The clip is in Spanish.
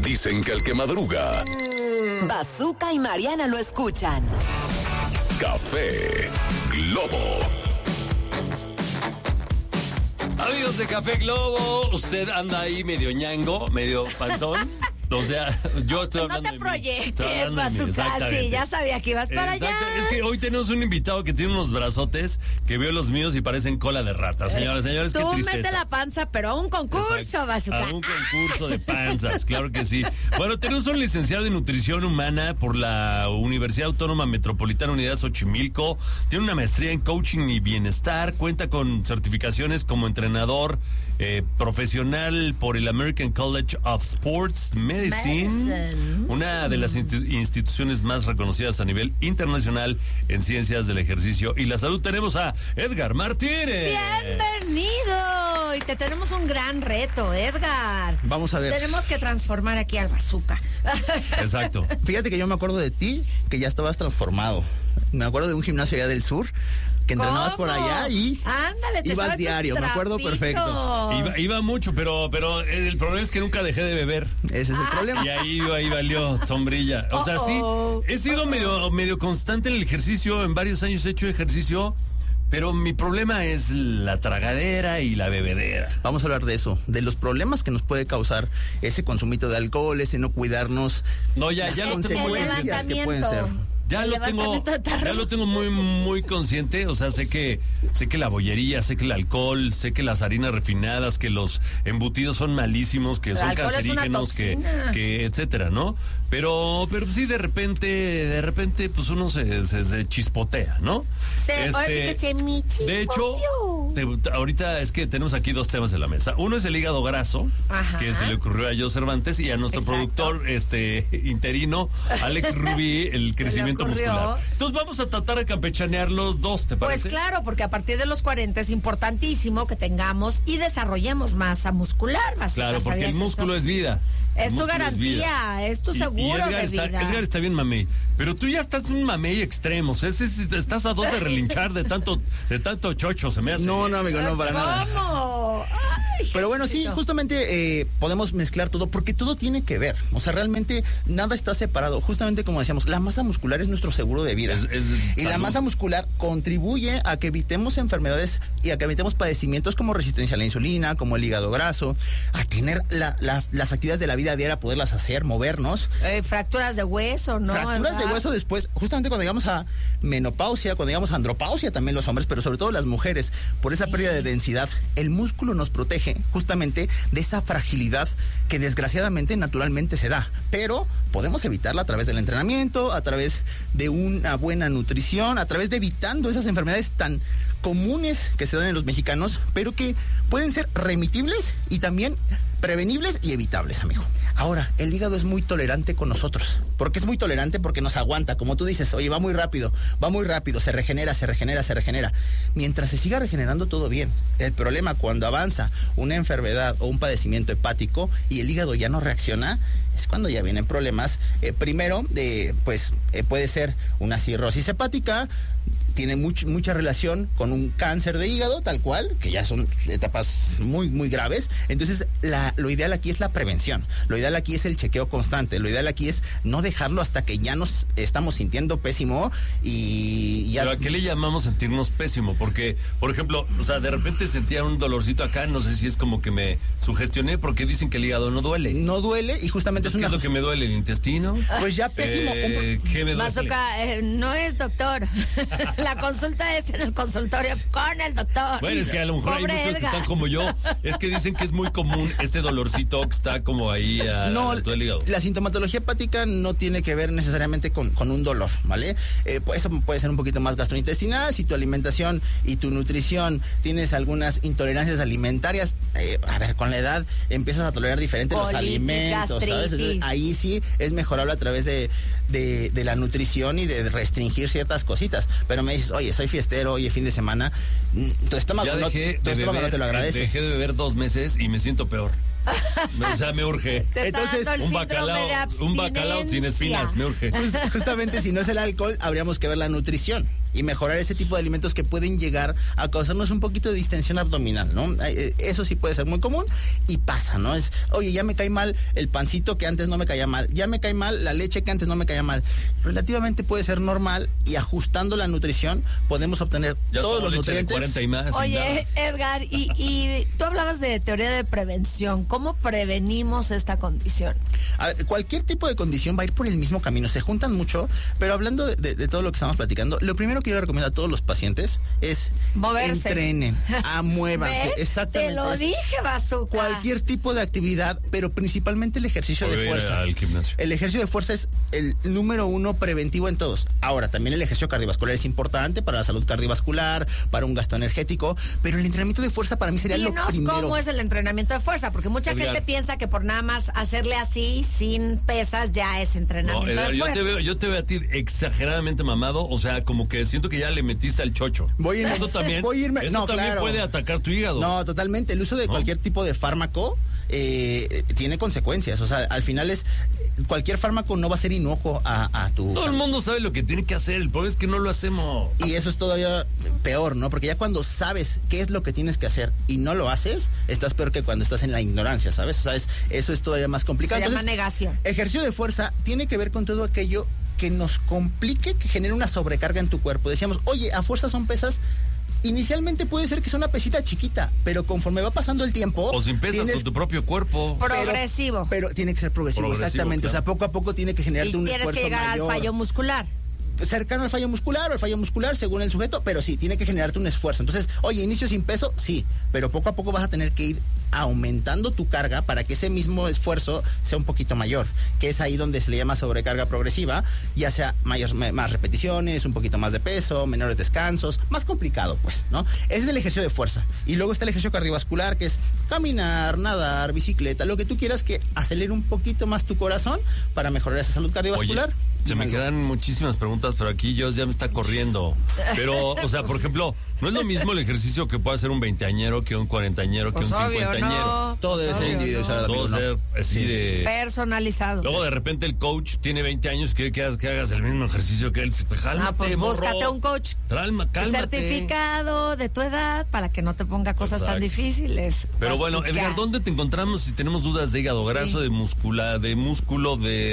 Dicen que el que madruga... Bazooka y Mariana lo escuchan. Café Globo. Amigos de Café Globo, usted anda ahí medio ñango, medio panzón. O sea, yo estoy hablando de No te proyectes, Bazooka, sí, ya sabía que ibas para allá. Es que hoy tenemos un invitado que tiene unos brazotes que veo los míos y parecen cola de rata. Señoras, señores, qué tristeza. Tú mete la panza, pero a un concurso, Bazooka. A un concurso de panzas, claro que sí. Bueno, tenemos un licenciado en nutrición humana por la Universidad Autónoma Metropolitana Unidad Xochimilco. Tiene una maestría en coaching y bienestar. Cuenta con certificaciones como entrenador profesional por el American College of Sports Medicine, una de las instituciones más reconocidas a nivel internacional en ciencias del ejercicio y la salud. Tenemos a Edgar Martínez. Bienvenido. Y te tenemos un gran reto, Edgar. Vamos a ver. Tenemos que transformar aquí al Bazooka. Exacto. Fíjate que yo me acuerdo de ti, que ya estabas transformado. Me acuerdo de un gimnasio allá del sur, que entrenabas por allá y ándale, te ibas diario, me acuerdo perfecto. Iba mucho, pero el problema es que nunca dejé de beber. Ese es el problema. Y ahí valió sombrilla. O sea, sí, he sido medio constante en el ejercicio. En varios años he hecho ejercicio, pero mi problema es la tragadera y la bebedera. Vamos a hablar de eso, de los problemas que nos puede causar ese consumito de alcohol, ese no cuidarnos. No, ya lo tengo consecuencias que pueden ser. Ya lo tengo muy consciente. O sea, sé que la bollería, sé que el alcohol, sé que las harinas refinadas, que los embutidos son malísimos, que son cancerígenos, que etcétera, ¿no? Pero sí de repente pues uno se chispotea, ¿no? Ahora sí que se me chispoteó. De hecho, ahorita es que tenemos aquí dos temas en la mesa. Uno es el hígado graso, que se le ocurrió a Joe Cervantes, y a nuestro productor interino, Alex Rubí, el crecimiento muscular. Entonces vamos a tratar de campechanear los dos, ¿te parece? Pues claro, porque a partir de los 40 es importantísimo que tengamos y desarrollemos masa muscular. Claro, porque el músculo es vida. Es tu garantía, es tu seguro de vida. Edgar está bien mamey, pero tú ya estás un mamey extremo. Estás a dos de relinchar de tanto chocho, se me hace. No, amigo, no, para nada. ¿Cómo? Pero bueno, sí, justamente podemos mezclar todo, porque todo tiene que ver. O sea, realmente nada está separado. Justamente como decíamos, la masa muscular es nuestro seguro de vida. Y la masa muscular contribuye a que evitemos enfermedades y a que evitemos padecimientos como resistencia a la insulina, como el hígado graso, a tener las actividades de la vida diaria, poderlas hacer, movernos. Fracturas de hueso, ¿no? Fracturas de hueso después, justamente cuando llegamos a menopausia, cuando llegamos a andropausia también los hombres, pero sobre todo las mujeres, por esa pérdida de densidad. El músculo nos protege justamente de esa fragilidad que desgraciadamente naturalmente se da, pero podemos evitarla a través del entrenamiento, a través de una buena nutrición, a través de evitando esas enfermedades tan comunes que se dan en los mexicanos, pero que pueden ser remitibles y también prevenibles y evitables, amigo. Ahora, el hígado es muy tolerante con nosotros. ¿Por qué es muy tolerante? Porque nos aguanta. Como tú dices, oye, va muy rápido, se regenera. Mientras se siga regenerando, todo bien. El problema cuando avanza una enfermedad o un padecimiento hepático y el hígado ya no reacciona, es cuando ya vienen problemas. Primero, puede ser una cirrosis hepática, tiene mucha relación con un cáncer de hígado, tal cual, que ya son etapas muy, muy graves. Entonces, lo ideal aquí es la prevención. Lo ideal aquí es el chequeo constante. Lo ideal aquí es no dejarlo hasta que ya nos estamos sintiendo pésimo y ya... ¿Pero a qué le llamamos sentirnos pésimo? Porque, por ejemplo, o sea, de repente sentía un dolorcito acá, no sé si es como que me sugestioné, porque dicen que el hígado no duele. No duele y justamente ¿qué es lo que me duele? ¿El intestino? Pues ya pésimo. ¿Qué me duele? Bazooka, no es doctor. La consulta es en el consultorio con el doctor. Bueno, es que a lo mejor hay muchos que están como yo. Es que dicen que es muy común este dolorcito que está como ahí a todo el hígado. La sintomatología hepática no tiene que ver necesariamente con un dolor, ¿vale? Eso puede ser un poquito más gastrointestinal. Si tu alimentación y tu nutrición tienes algunas intolerancias alimentarias, con la edad empiezas a tolerar diferentes los alimentos, ¿sabes? Entonces, ahí sí es mejorable a través de la nutrición y de restringir ciertas cositas. Pero me dices, oye, soy fiestero, oye, fin de semana, tu estómago no te lo agradece. Dejé de beber 2 meses y me siento peor. O sea, me urge. Entonces, un bacalao sin espinas, me urge. Justamente si no es el alcohol, habríamos que ver la nutrición. y mejorar ese tipo de alimentos que pueden llegar a causarnos un poquito de distensión abdominal, ¿no? Eso sí puede ser muy común y pasa, ¿no? Es, oye, ya me cae mal el pancito que antes no me caía mal, ya me cae mal la leche que antes no me caía mal. Relativamente puede ser normal y ajustando la nutrición podemos obtener ya todos los leche nutrientes. De 40 y más. Oye, Edgar, y tú hablabas de teoría de prevención. ¿Cómo prevenimos esta condición? A ver, cualquier tipo de condición va a ir por el mismo camino, se juntan mucho, pero hablando de todo lo que estamos platicando, lo primero que yo le recomiendo a todos los pacientes es moverse. Entrenen, muévanse. ¿Ves? Exactamente. Te lo dije, Bazooka. Cualquier tipo de actividad, pero principalmente el ejercicio de fuerza. Al gimnasio. El ejercicio de fuerza es el número 1 preventivo en todos. Ahora, también el ejercicio cardiovascular es importante para la salud cardiovascular, para un gasto energético, pero el entrenamiento de fuerza para mí sería lo primero. ¿Cómo es el entrenamiento de fuerza? Porque mucha Edgar, gente piensa que por nada más hacerle así, sin pesas, ya es entrenamiento Edgar, de fuerza. yo te veo a ti exageradamente mamado, o sea, como que siento que ya le metiste al chocho. Eso también claro. puede atacar tu hígado. No, totalmente. El uso de cualquier tipo de fármaco tiene consecuencias. O sea, al final cualquier fármaco no va a ser inocuo a tu... Todo el mundo sabe lo que tiene que hacer, el problema es que no lo hacemos. Y eso es todavía peor, ¿no? Porque ya cuando sabes qué es lo que tienes que hacer y no lo haces, estás peor que cuando estás en la ignorancia, ¿sabes? O sea, eso es todavía más complicado. Se llama negación. Ejercicio de fuerza tiene que ver con todo aquello que nos complique, que genere una sobrecarga en tu cuerpo. Decíamos, oye, a fuerza son pesas. Inicialmente puede ser que sea una pesita chiquita, pero conforme va pasando el tiempo... O sin pesas con tu propio cuerpo. Progresivo. Pero tiene que ser progresivo, exactamente. Claro. O sea, poco a poco tiene que generarte un esfuerzo mayor. Y tienes que llegar al fallo muscular. Cercano al fallo muscular o al fallo muscular según el sujeto, pero sí, tiene que generarte un esfuerzo. Entonces, oye, inicio sin peso, sí, pero poco a poco vas a tener que ir aumentando tu carga para que ese mismo esfuerzo sea un poquito mayor, que es ahí donde se le llama sobrecarga progresiva, ya sea más repeticiones, un poquito más de peso, menores descansos, más complicado, pues, ¿no? Ese es el ejercicio de fuerza. Y luego está el ejercicio cardiovascular, que es caminar, nadar, bicicleta, lo que tú quieras que acelere un poquito más tu corazón para mejorar esa salud cardiovascular. Oye, se me quedan muchísimas preguntas, pero aquí yo ya me está corriendo. Pero, o sea, por ejemplo, no es lo mismo el ejercicio que puede hacer un veinteañero que un cuarentañero, que un cincuentañero. No, todo debe ser individualizado. Todo ser así de... personalizado. Luego de repente el coach tiene 20 años y quiere que hagas el mismo ejercicio que él. Pues cálmate, pues búscate un coach cálmate. certificado de tu edad para que no te ponga cosas tan difíciles. Pero bueno, Edgar, ¿dónde te encontramos si tenemos dudas de hígado graso, de músculo, de